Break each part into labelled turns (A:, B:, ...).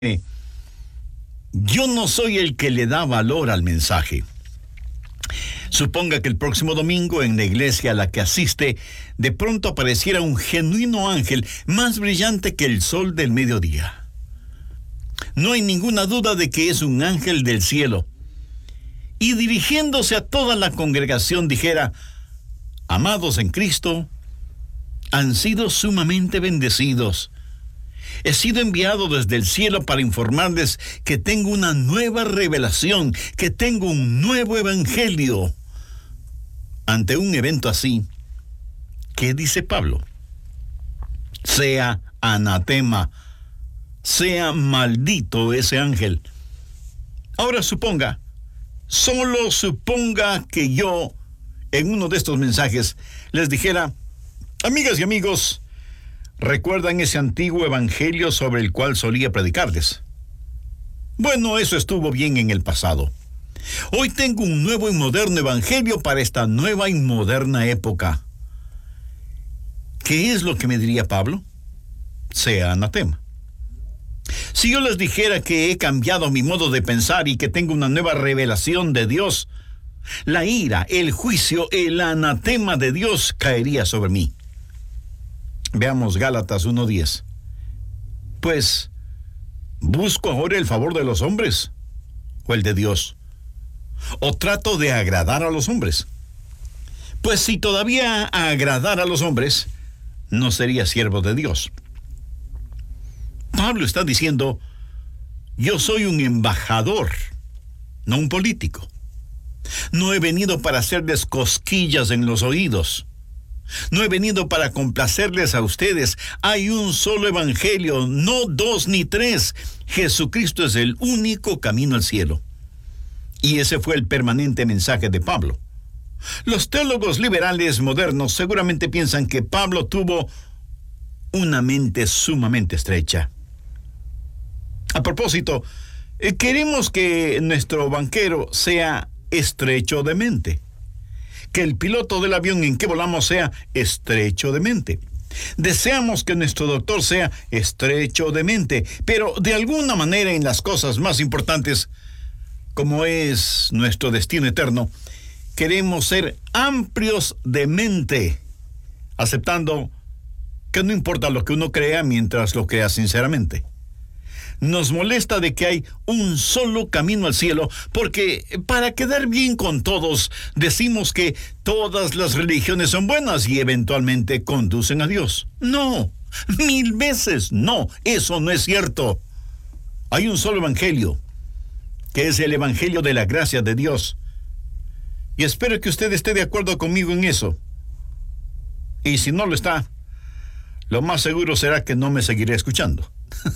A: Yo no soy el que le da valor al mensaje. Suponga que el próximo domingo en la iglesia a la que asiste, de pronto apareciera un genuino ángel más brillante que el sol del mediodía. No hay ninguna duda de que es un ángel del cielo. Y dirigiéndose a toda la congregación dijera: amados en Cristo, han sido sumamente bendecidos. He sido enviado desde el cielo para informarles que tengo una nueva revelación, que tengo un nuevo evangelio. Ante un evento así, ¿qué dice Pablo? Sea anatema, sea maldito ese ángel. Ahora solo suponga que yo, en uno de estos mensajes, les dijera: amigas y amigos, ¿recuerdan ese antiguo evangelio sobre el cual solía predicarles? Bueno, eso estuvo bien en el pasado. Hoy tengo un nuevo y moderno evangelio para esta nueva y moderna época. ¿Qué es lo que me diría Pablo? Sea anatema. Si yo les dijera que he cambiado mi modo de pensar y que tengo una nueva revelación de Dios, la ira, el juicio, el anatema de Dios caería sobre mí. Veamos Gálatas 1:10. Pues, ¿busco ahora el favor de los hombres o el de Dios? ¿O trato de agradar a los hombres? Pues si todavía agradara a los hombres, no sería siervo de Dios. Pablo está diciendo: yo soy un embajador, no un político. No he venido para hacerles cosquillas en los oídos. No he venido para complacerles a ustedes. Hay un solo evangelio, no dos ni tres. Jesucristo es el único camino al cielo. Y ese fue el permanente mensaje de Pablo. Los teólogos liberales modernos seguramente piensan que Pablo tuvo una mente sumamente estrecha. A propósito, queremos que nuestro banquero sea estrecho de mente. Que el piloto del avión en que volamos sea estrecho de mente. Deseamos que nuestro doctor sea estrecho de mente, pero de alguna manera en las cosas más importantes, como es nuestro destino eterno, queremos ser amplios de mente, aceptando que no importa lo que uno crea mientras lo crea sinceramente. Nos molesta de que hay un solo camino al cielo, porque para quedar bien con todos, decimos que todas las religiones son buenas y eventualmente conducen a Dios. No, 1000 veces no, eso no es cierto. Hay un solo evangelio, que es el evangelio de la gracia de Dios. Y espero que usted esté de acuerdo conmigo en eso. Y si no lo está, lo más seguro será que no me seguiré escuchando.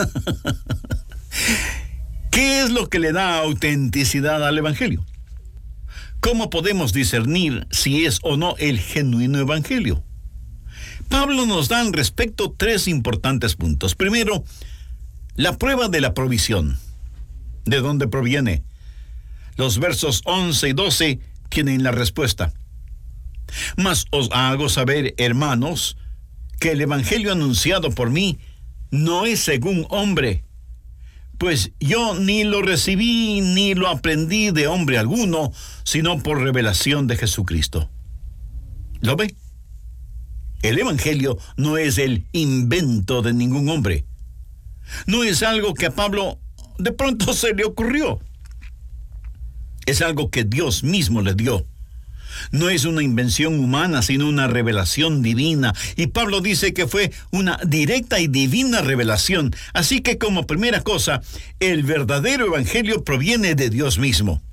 A: ¿Qué es lo que le da autenticidad al evangelio? ¿Cómo podemos discernir si es o no el genuino evangelio? Pablo nos da al respecto 3 importantes puntos. Primero, la prueba de la provisión. ¿De dónde proviene? Los versos 11 y 12 tienen la respuesta. Mas os hago saber, hermanos, que el evangelio anunciado por mí no es según hombre, pues yo ni lo recibí ni lo aprendí de hombre alguno, sino por revelación de Jesucristo. ¿Lo ve? El evangelio no es el invento de ningún hombre. No es algo que a Pablo de pronto se le ocurrió. Es algo que Dios mismo le dio. No es una invención humana, sino una revelación divina. Y Pablo dice que fue una directa y divina revelación. Así que, como primera cosa, el verdadero evangelio proviene de Dios mismo.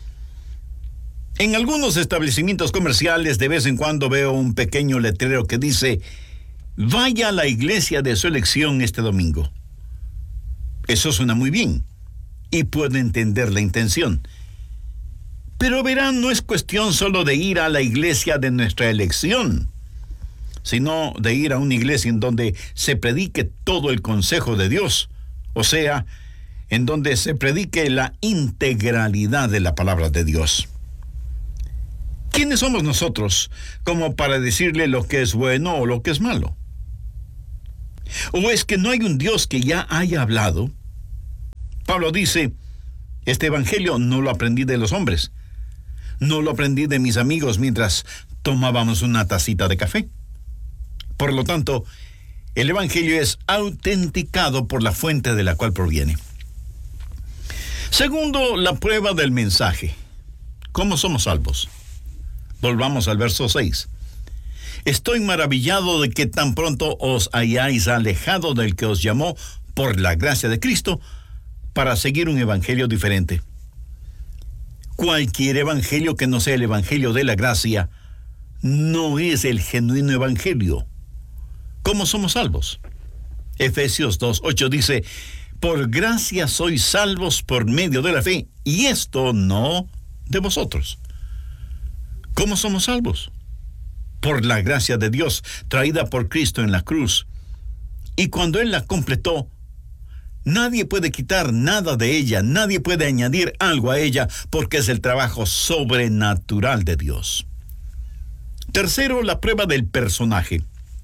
A: En algunos establecimientos comerciales de vez en cuando veo un pequeño letrero que dice: vaya a la iglesia de su elección este domingo. Eso suena muy bien y puedo entender la intención. Pero verán, no es cuestión solo de ir a la iglesia de nuestra elección, sino de ir a una iglesia en donde se predique todo el consejo de Dios, o sea, en donde se predique la integralidad de la palabra de Dios. ¿Quiénes somos nosotros como para decirle lo que es bueno o lo que es malo? ¿O es que no hay un Dios que ya haya hablado Pablo dice, este evangelio no lo aprendí de los hombres, no lo aprendí de mis amigos mientras tomábamos una tacita de café. Por lo tanto, el evangelio es autenticado por la fuente de la cual proviene. Segundo, la prueba del mensaje. ¿Cómo somos salvos? Volvamos al verso 6. Estoy maravillado de que tan pronto os hayáis alejado del que os llamó por la gracia de Cristo para seguir un evangelio diferente. Cualquier evangelio que no sea el evangelio de la gracia no es el genuino evangelio. ¿Cómo somos salvos? Efesios 2:8 dice, por gracia sois salvos por medio de la fe, y esto no de vosotros. ¿Cómo somos salvos? Por la gracia de Dios, traída por Cristo en la cruz. Y cuando Él la completó, nadie puede quitar nada de ella, nadie puede añadir algo a ella, porque es el trabajo sobrenatural de Dios. Tercero, la prueba del personaje.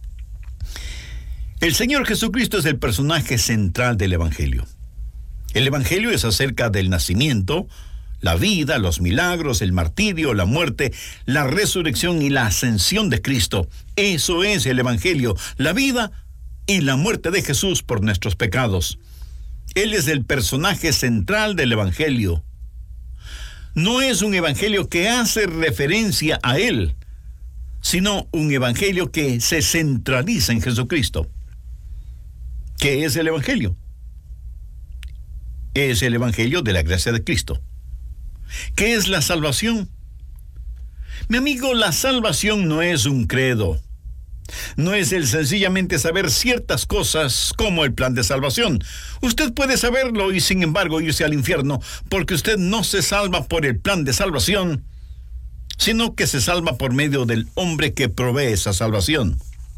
A: El Señor Jesucristo es el personaje central del Evangelio. El Evangelio es acerca del nacimiento, la vida, los milagros, el martirio, la muerte, la resurrección y la ascensión de Cristo. Eso es el Evangelio, la vida y la muerte de Jesús por nuestros pecados. Él es el personaje central del Evangelio. No es un Evangelio que hace referencia a Él, sino un Evangelio que se centraliza en Jesucristo. ¿Qué es el Evangelio? Es el Evangelio de la gracia de Cristo. ¿Qué es la salvación? Mi amigo, la salvación no es un credo. No es el sencillamente saber ciertas cosas como el plan de salvación. Usted puede saberlo y sin embargo irse al infierno, porque usted no se salva por el plan de salvación, sino que se salva por medio del hombre que provee esa salvación.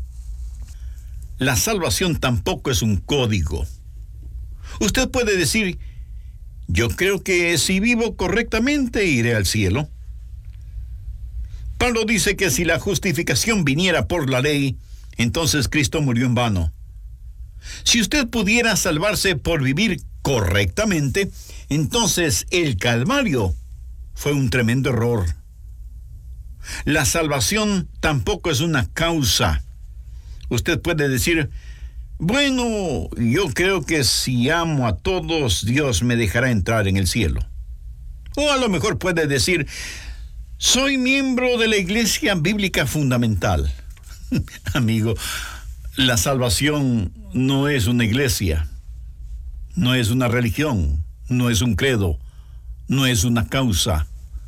A: La salvación tampoco es un código. Usted puede decir, yo creo que si vivo correctamente iré al cielo. Pablo dice que si la justificación viniera por la ley, entonces Cristo murió en vano. Si usted pudiera salvarse por vivir correctamente, entonces el Calvario fue un tremendo error. La salvación tampoco es una causa. Usted puede decir, bueno, yo creo que si amo a todos, Dios me dejará entrar en el cielo. O a lo mejor puede decir, soy miembro de la Iglesia Bíblica Fundamental. Amigo, la salvación no es una iglesia, no es una religión, no es un credo, no es una causa.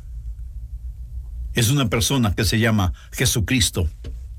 A: Es una persona que se llama Jesucristo.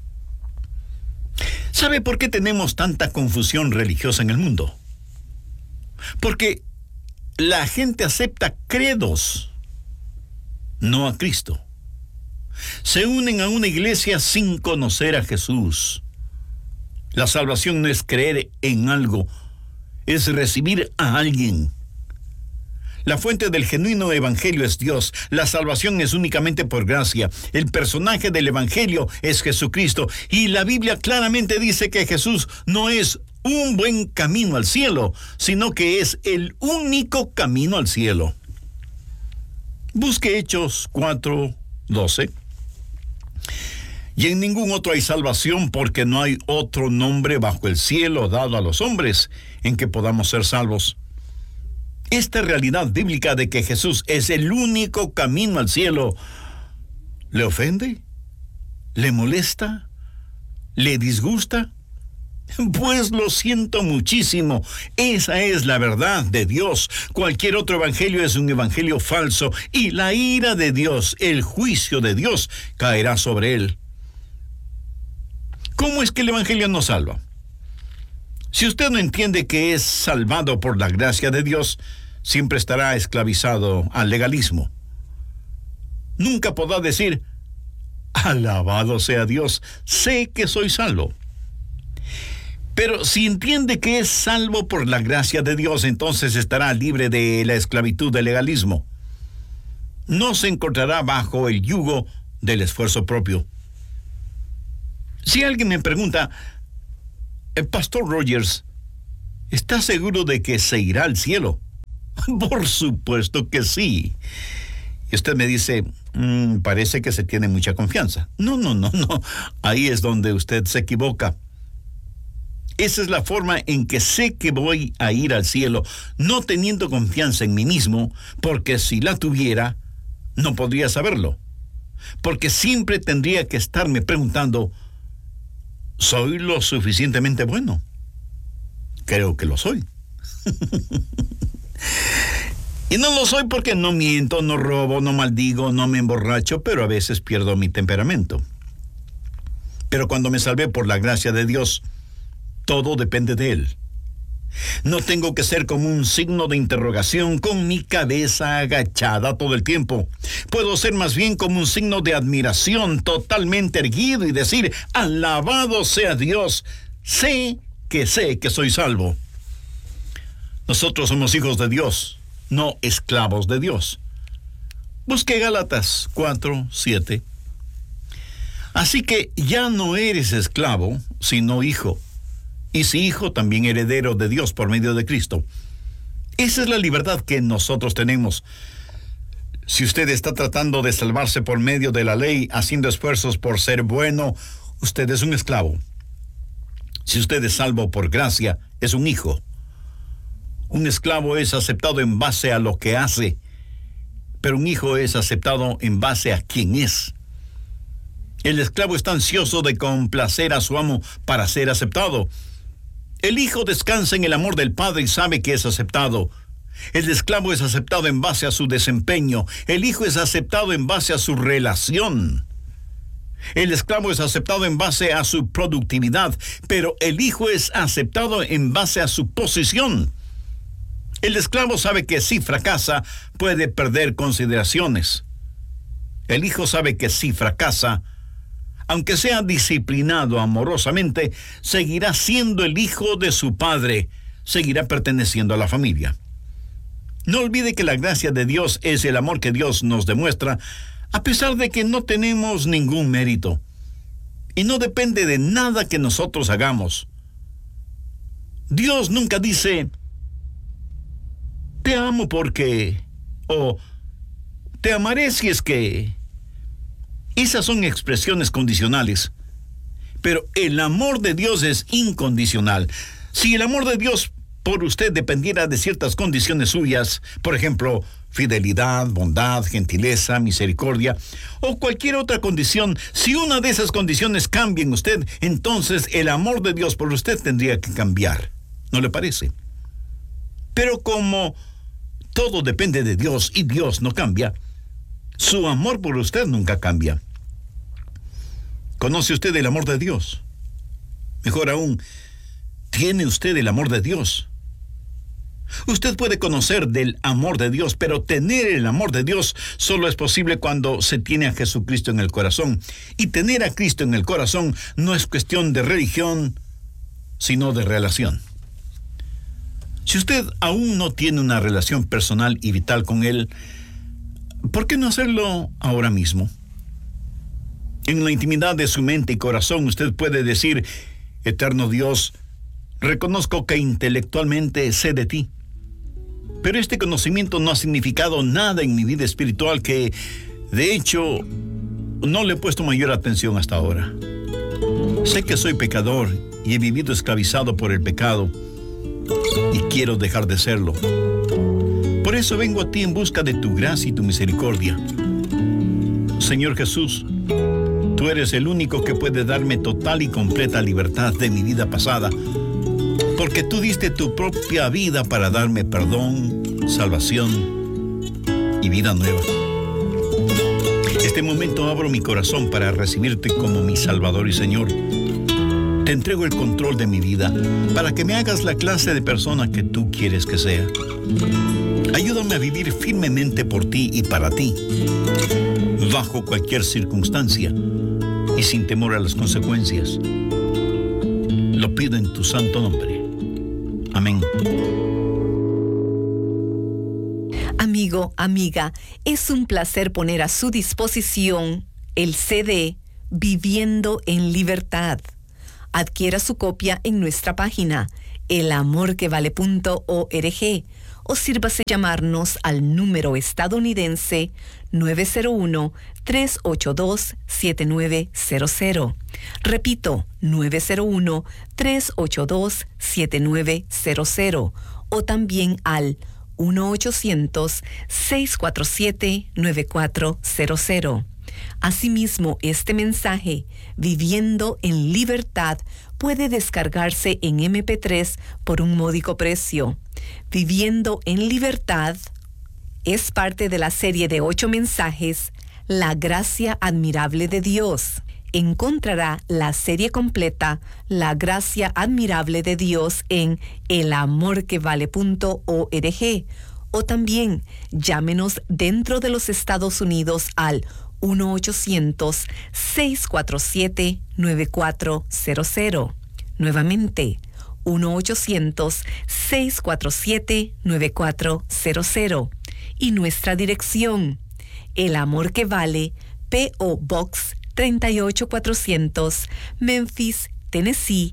A: ¿Sabe por qué tenemos tanta confusión religiosa en el mundo? Porque la gente acepta credos, no a Cristo. Se unen a una iglesia sin conocer a Jesús. La salvación no es creer en algo, es recibir a alguien. La fuente del genuino evangelio es Dios. La salvación es únicamente por gracia. El personaje del evangelio es Jesucristo. Y la Biblia claramente dice que Jesús no es un buen camino al cielo, sino que es el único camino al cielo. Busque Hechos 4:12. Y en ningún otro hay salvación, porque no hay otro nombre bajo el cielo dado a los hombres en que podamos ser salvos. Esta realidad bíblica de que Jesús es el único camino al cielo, ¿le ofende? ¿Le molesta? ¿Le disgusta? Pues lo siento muchísimo. Esa es la verdad de Dios. Cualquier otro evangelio es un evangelio falso, y la ira de Dios, el juicio de Dios, caerá sobre él. ¿Cómo es que el evangelio nos salva? Si usted no entiende que es salvado por la gracia de Dios, siempre estará esclavizado al legalismo. Nunca podrá decir, alabado sea Dios, sé que soy salvo. Pero si entiende que es salvo por la gracia de Dios, entonces estará libre de la esclavitud del legalismo. No se encontrará bajo el yugo del esfuerzo propio. Si alguien me pregunta, el pastor Rogers, ¿está seguro de que se irá al cielo? Por supuesto que sí. Y usted me dice, parece que se tiene mucha confianza. No. Ahí es donde usted se equivoca. Esa es la forma en que sé que voy a ir al cielo, no teniendo confianza en mí mismo, porque si la tuviera, no podría saberlo. Porque siempre tendría que estarme preguntando, ¿soy lo suficientemente bueno? Creo que lo soy. Y no lo soy porque no miento, no robo, no maldigo, no me emborracho, pero a veces pierdo mi temperamento. Pero cuando me salvé por la gracia de Dios, todo depende de Él. No tengo que ser como un signo de interrogación con mi cabeza agachada todo el tiempo. Puedo ser más bien como un signo de admiración totalmente erguido y decir, alabado sea Dios, sé que soy salvo. Nosotros somos hijos de Dios, no esclavos de Dios. Busque Gálatas 4:7. Así que ya no eres esclavo, sino hijo. Y si hijo, también heredero de Dios por medio de Cristo. Esa es la libertad que nosotros tenemos. Si usted está tratando de salvarse por medio de la ley, haciendo esfuerzos por ser bueno, usted es un esclavo. Si usted es salvo por gracia, es un hijo. Un esclavo es aceptado en base a lo que hace, pero un hijo es aceptado en base a quién es. El esclavo está ansioso de complacer a su amo para ser aceptado. El hijo descansa en el amor del padre y sabe que es aceptado. El esclavo es aceptado en base a su desempeño. El hijo es aceptado en base a su relación. El esclavo es aceptado en base a su productividad, pero el hijo es aceptado en base a su posición. El esclavo sabe que si fracasa, puede perder consideraciones. El hijo sabe que si fracasa, aunque sea disciplinado amorosamente, seguirá siendo el hijo de su padre, seguirá perteneciendo a la familia. No olvide que la gracia de Dios es el amor que Dios nos demuestra, a pesar de que no tenemos ningún mérito. Y no depende de nada que nosotros hagamos. Dios nunca dice, te amo porque, o te amaré si es que. Esas son expresiones condicionales. Pero el amor de Dios es incondicional. Si el amor de Dios por usted dependiera de ciertas condiciones suyas, por ejemplo, fidelidad, bondad, gentileza, misericordia, o cualquier otra condición, si una de esas condiciones cambia en usted, entonces el amor de Dios por usted tendría que cambiar. ¿No le parece? Pero como todo depende de Dios y Dios no cambia, su amor por usted nunca cambia. ¿Conoce usted el amor de Dios? Mejor aún, ¿tiene usted el amor de Dios? Usted puede conocer del amor de Dios, pero tener el amor de Dios solo es posible cuando se tiene a Jesucristo en el corazón. Y tener a Cristo en el corazón no es cuestión de religión, sino de relación. Si usted aún no tiene una relación personal y vital con Él, ¿por qué no hacerlo ahora mismo? En la intimidad de su mente y corazón usted puede decir, eterno Dios, reconozco que intelectualmente sé de ti, pero este conocimiento no ha significado nada en mi vida espiritual que, de hecho, no le he puesto mayor atención hasta ahora. Sé que soy pecador y he vivido esclavizado por el pecado y quiero dejar de serlo. Por eso vengo a ti en busca de tu gracia y tu misericordia. Señor Jesús, tú eres el único que puede darme total y completa libertad de mi vida pasada, porque tú diste tu propia vida para darme perdón, salvación y vida nueva. Este momento abro mi corazón para recibirte como mi Salvador y Señor. Te entrego el control de mi vida para que me hagas la clase de persona que tú quieres que sea. Ayúdame a vivir firmemente por ti y para ti, bajo cualquier circunstancia y sin temor a las consecuencias. Lo pido en tu santo nombre. Amén.
B: Amigo, amiga, es un placer poner a su disposición el CD Viviendo en Libertad. Adquiera su copia en nuestra página elamorquevale.org o sírvase llamarnos al número estadounidense 901-382-7900. Repito, 901-382-7900 o también al 1-800-647-9400. Asimismo, este mensaje, Viviendo en Libertad, puede descargarse en MP3 por un módico precio. Viviendo en Libertad es parte de la serie de 8 mensajes, La Gracia Admirable de Dios. Encontrará la serie completa, La Gracia Admirable de Dios, en elamorquevale.org, o también llámenos dentro de los Estados Unidos al 1-800-647-9400. Nuevamente, 1-800-647-9400. Y nuestra dirección, El Amor que Vale, P.O. Box 38400, Memphis, Tennessee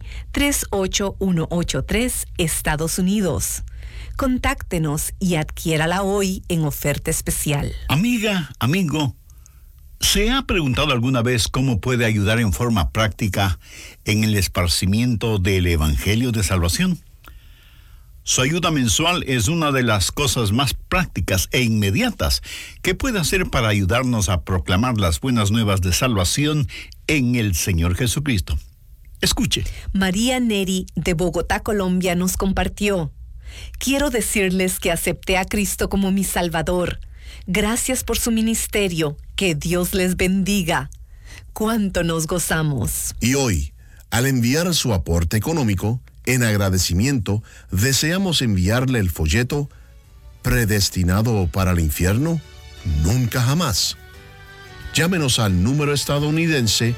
B: 38183, Estados Unidos. Contáctenos y adquiérala hoy en oferta especial.
A: Amiga, amigo, ¿se ha preguntado alguna vez cómo puede ayudar en forma práctica en el esparcimiento del Evangelio de Salvación? Su ayuda mensual es una de las cosas más prácticas e inmediatas que puede hacer para ayudarnos a proclamar las buenas nuevas de salvación en el Señor Jesucristo. Escuche.
B: María Neri, de Bogotá, Colombia, nos compartió: quiero decirles que acepté a Cristo como mi Salvador. Gracias por su ministerio. Que Dios les bendiga. ¡Cuánto nos gozamos!
C: Y hoy, al enviar su aporte económico, en agradecimiento, deseamos enviarle el folleto ¿Predestinado para el infierno? Nunca jamás. Llámenos al número estadounidense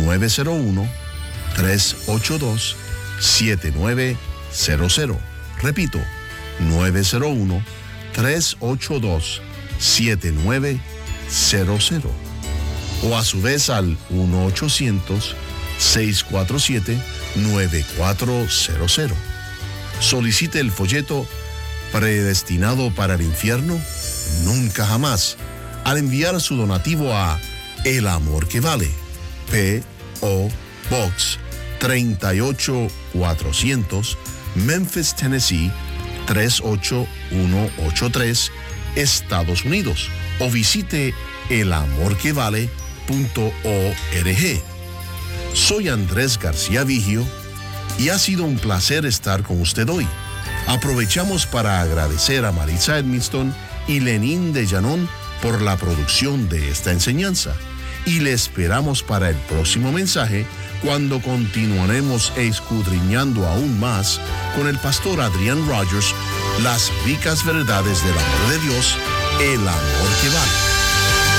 C: 901-382-7900. Repito, 901-382-7900. O a su vez al 1-800-647-9400. Solicite el folleto ¿Predestinado para el infierno? Nunca jamás, al enviar su donativo a El Amor que Vale, P.O. Box 38400, Memphis, Tennessee 38183, Estados Unidos, o visite elamorquevale.org. Soy Andrés García Vigio y ha sido un placer estar con usted hoy. Aprovechamos para agradecer a Maritza Edmiston y Lenín de Llanón por la producción de esta enseñanza, y le esperamos para el próximo mensaje, cuando continuaremos escudriñando aún más con el pastor Adrián Rogers las ricas verdades del amor de Dios, el amor que vale.